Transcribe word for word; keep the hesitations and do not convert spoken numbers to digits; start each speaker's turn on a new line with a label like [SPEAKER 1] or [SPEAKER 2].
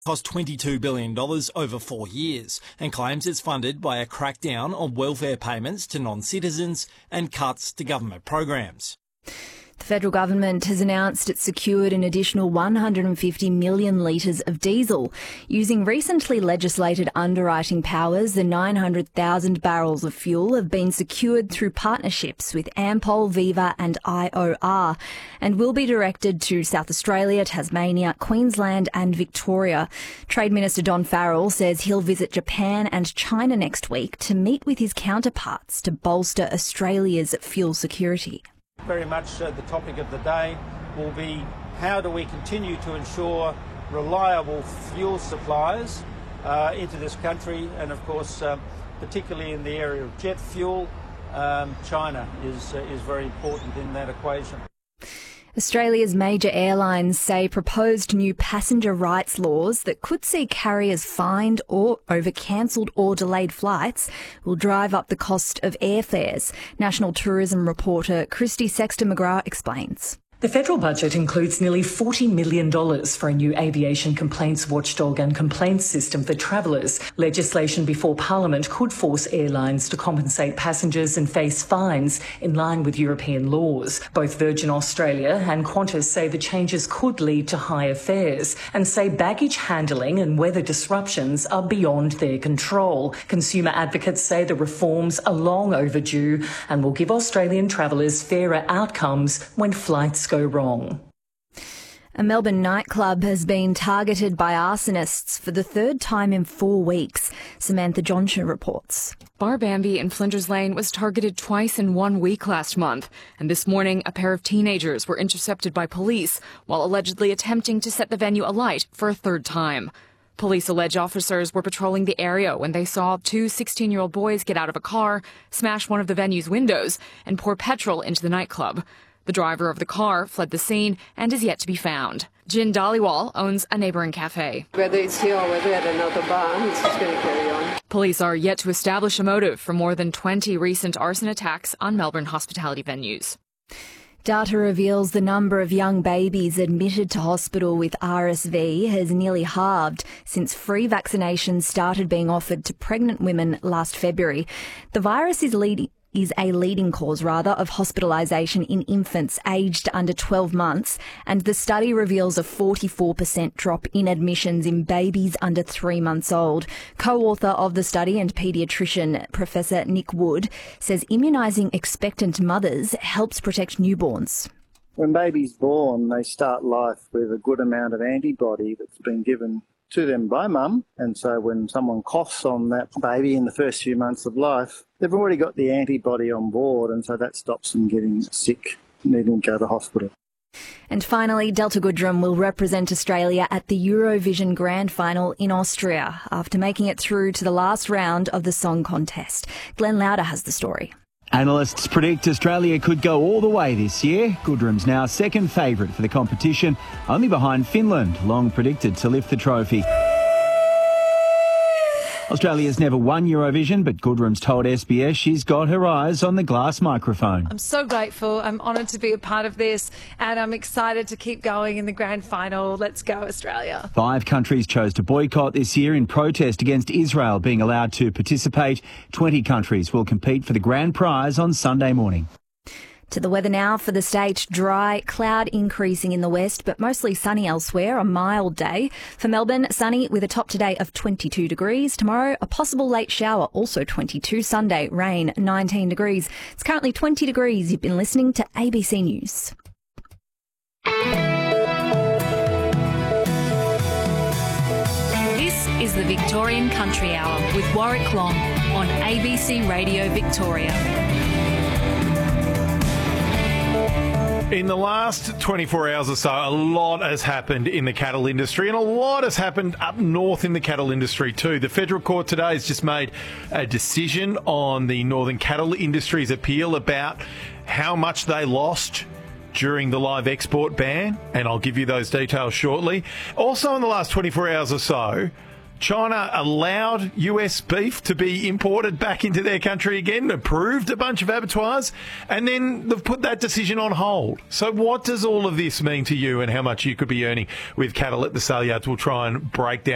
[SPEAKER 1] cost twenty-two billion dollars over four years and claims it's funded by a crackdown on welfare payments to non-citizens and cuts to government programs.
[SPEAKER 2] The federal government has announced it's secured an additional one hundred fifty million litres of diesel. Using recently legislated underwriting powers, the nine hundred thousand barrels of fuel have been secured through partnerships with Ampol, Viva and I O R and will be directed to South Australia, Tasmania, Queensland and Victoria. Trade Minister Don Farrell says he'll visit Japan and China next week to meet with his counterparts to bolster Australia's fuel security.
[SPEAKER 3] Very much uh, the topic of the day will be how do we continue to ensure reliable fuel supplies uh, into this country, and of course um, particularly in the area of jet fuel, um, China is, uh, is very important in that equation.
[SPEAKER 2] Australia's major airlines say proposed new passenger rights laws that could see carriers fined or over cancelled or delayed flights will drive up the cost of airfares. National Tourism reporter Christy Sexton-McGrath explains.
[SPEAKER 4] The federal budget includes nearly forty million dollars for a new aviation complaints watchdog and complaints system for travellers. Legislation before Parliament could force airlines to compensate passengers and face fines in line with European laws. Both Virgin Australia and Qantas say the changes could lead to higher fares and say baggage handling and weather disruptions are beyond their control. Consumer advocates say the reforms are long overdue and will give Australian travellers fairer outcomes when flights go wrong.
[SPEAKER 2] A Melbourne nightclub has been targeted by arsonists for the third time in four weeks. Samantha Johnson reports.
[SPEAKER 5] Bar Bambi in Flinders Lane was targeted twice in one week last month, and this morning a pair of teenagers were intercepted by police while allegedly attempting to set the venue alight for a third time. Police allege officers were patrolling the area when they saw two sixteen-year-old boys get out of a car, smash one of the venue's windows, and pour petrol into the nightclub. The driver of the car fled the scene and is yet to be found. Jin Dhaliwal owns a neighbouring cafe.
[SPEAKER 6] Whether it's here or whether at another bar, it's just going to carry on.
[SPEAKER 5] Police are yet to establish a motive for more than twenty recent arson attacks on Melbourne hospitality venues.
[SPEAKER 2] Data reveals the number of young babies admitted to hospital with R S V has nearly halved since free vaccinations started being offered to pregnant women last February. The virus is leading is a leading cause, rather, of hospitalisation in infants aged under twelve months, and the study reveals a forty-four percent drop in admissions in babies under three months old. Co-author of the study and paediatrician Professor Nick Wood says immunising expectant mothers helps protect newborns.
[SPEAKER 7] When baby's born, they start life with a good amount of antibody that's been given to them by mum, and so when someone coughs on that baby in the first few months of life, they've already got the antibody on board, and so that stops them getting sick, needing to go to hospital.
[SPEAKER 2] And finally, Delta Goodrem will represent Australia at the Eurovision Grand Final in Austria after making it through to the last round of the song contest. Glenn Lauder has the story.
[SPEAKER 8] Analysts predict Australia could go all the way this year. Goodrem's now second favourite for the competition, only behind Finland, long predicted to lift the trophy. Australia's never won Eurovision, but Goodrem's told S B S she's got her eyes on the glass microphone.
[SPEAKER 9] I'm so grateful. I'm honoured to be a part of this, and I'm excited to keep going in the grand final. Let's go, Australia.
[SPEAKER 8] Five countries chose to boycott this year in protest against Israel being allowed to participate. Twenty countries will compete for the grand prize on Sunday morning.
[SPEAKER 2] To the weather now for the state. Dry, cloud increasing in the west, but mostly sunny elsewhere. A mild day. For Melbourne, sunny with a top today of twenty-two degrees. Tomorrow, a possible late shower, also twenty-two. Sunday, rain, nineteen degrees. It's currently twenty degrees. You've been listening to A B C News.
[SPEAKER 10] This is the Victorian Country Hour with Warwick Long on A B C Radio Victoria.
[SPEAKER 11] In the last twenty-four hours or so, a lot has happened in the cattle industry, and a lot has happened up north in the cattle industry too. The federal court today has just made a decision on the Northern Cattle Industry's appeal about how much they lost during the live export ban, and I'll give you those details shortly. Also in the last twenty-four hours or so, China allowed U S beef to be imported back into their country again, approved a bunch of abattoirs, and then they've put that decision on hold. So what does all of this mean to you and how much you could be earning with cattle at the sale yards? We'll try and break down